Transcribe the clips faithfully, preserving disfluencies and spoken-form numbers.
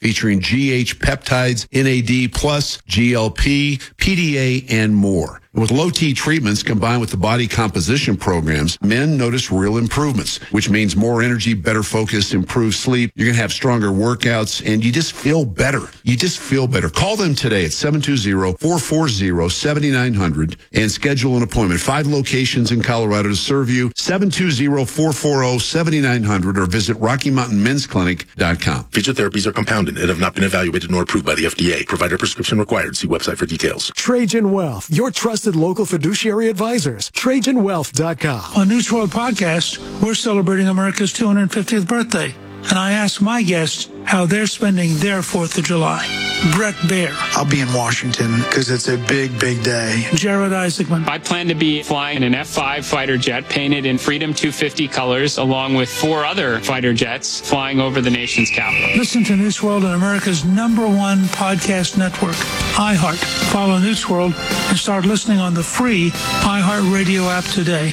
featuring G H peptides, N A D plus, G L P, P D A, and more. With low-T treatments combined with the body composition programs, men notice real improvements, which means more energy, better focus, improved sleep. You're going to have stronger workouts, and you just feel better. You just feel better. Call them today at seven two zero, four four zero, seven nine zero zero and schedule an appointment. Five locations in Colorado to serve you. seven two zero, four four zero, seven nine zero zero or visit Rocky Mountain Men's Clinic dot com. Future therapies are compounded and have not been evaluated nor approved by the F D A. Provider prescription required. See website for details. Trajan Wealth, your trusted local fiduciary advisors. Trajan Wealth dot com. On News World Podcast, we're celebrating America's two hundred fiftieth birthday, and I asked my guests how they're spending their fourth of July. Brett Baer. I'll be in Washington because it's a big, big day. Jared Isaacman. I plan to be flying an F five fighter jet painted in Freedom two fifty colors, along with four other fighter jets flying over the nation's capital. Listen to News World on America's number one podcast network, iHeart. Follow News World and start listening on the free iHeart Radio app today.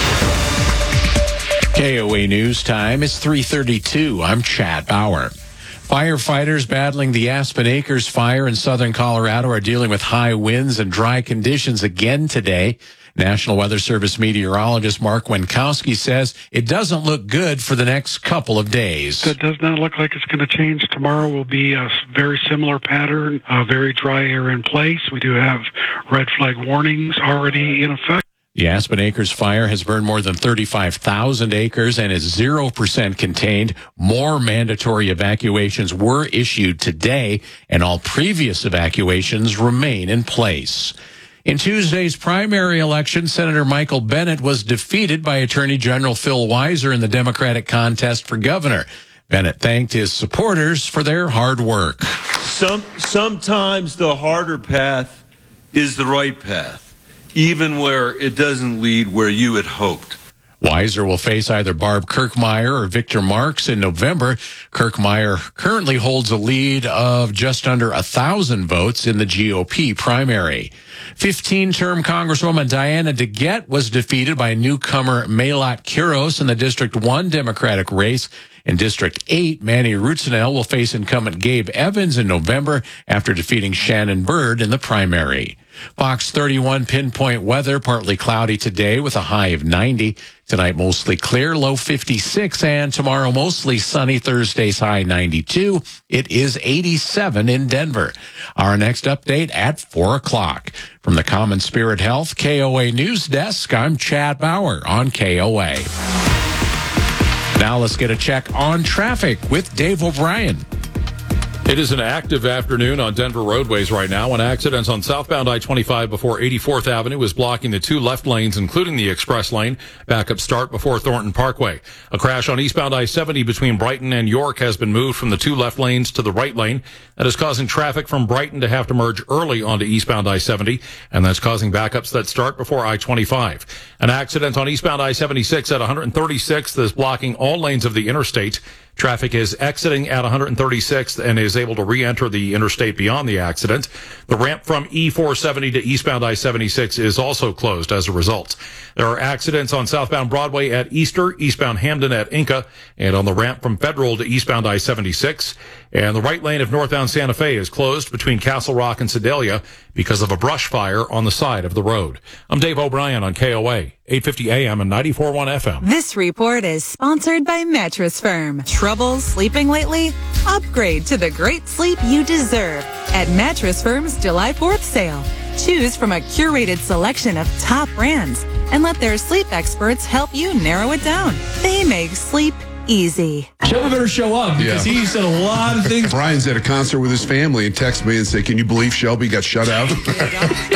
K O A News Time is three thirty-two. I'm Chad Bauer. Firefighters battling the Aspen Acres fire in southern Colorado are dealing with high winds and dry conditions again today. National Weather Service meteorologist Mark Winkowski says it doesn't look good for the next couple of days. It does not look like it's going to change. Tomorrow will be a very similar pattern, uh, very dry air in place. We do have red flag warnings already in effect. The Aspen Acres fire has burned more than thirty-five thousand acres and is zero percent contained. More mandatory evacuations were issued today, and all previous evacuations remain in place. In Tuesday's primary election, Senator Michael Bennet was defeated by Attorney General Phil Weiser in the Democratic contest for governor. Bennet thanked his supporters for their hard work. Some, sometimes the harder path is the right path, even where it doesn't lead where you had hoped. Weiser will face either Barb Kirkmeyer or Victor Marks in November. Kirkmeyer currently holds a lead of just under a thousand votes in the G O P primary. fifteen-term Congresswoman Diana DeGette was defeated by newcomer Maylot Quiros in the District one Democratic race. In District eight, Manny Rutzenell will face incumbent Gabe Evans in November after defeating Shannon Byrd in the primary. Fox thirty-one pinpoint weather, partly cloudy today with a high of ninety. Tonight, mostly clear, low fifty-six, and tomorrow, mostly sunny, Thursday's high ninety-two. It is eighty-seven in Denver. Our next update at four o'clock. From the Common Spirit Health K O A News Desk, I'm Chad Bauer on K O A. Now let's get a check on traffic with Dave O'Brien. It is an active afternoon on Denver roadways right now. An accident on southbound I twenty-five before eighty-fourth Avenue is blocking the two left lanes, including the express lane. Backup start before Thornton Parkway. A crash on eastbound I seventy between Brighton and York has been moved from the two left lanes to the right lane. That is causing traffic from Brighton to have to merge early onto eastbound I seventy, and that's causing backups that start before I twenty-five. An accident on eastbound I seventy-six at one thirty-sixth is blocking all lanes of the interstate. Traffic is exiting at one thirty-sixth and is able to re-enter the interstate beyond the accident. The ramp from E four seventy to eastbound I seventy-six is also closed as a result. There are accidents on southbound Broadway at Easter, eastbound Hamden at Inca, and on the ramp from Federal to eastbound I seventy-six. And the right lane of northbound Santa Fe is closed between Castle Rock and Sedalia because of a brush fire on the side of the road. I'm Dave O'Brien on K O A, eight fifty A M and ninety-four point one F M. This report is sponsored by Mattress Firm. Trouble sleeping lately? Upgrade to the great sleep you deserve at Mattress Firm's July fourth sale. Choose from a curated selection of top brands and let their sleep experts help you narrow it down. They make sleep easy. Shelby better show up because yeah. he said a lot of things. Brian's at a concert with his family and texted me and said, "Can you believe Shelby got shut out?"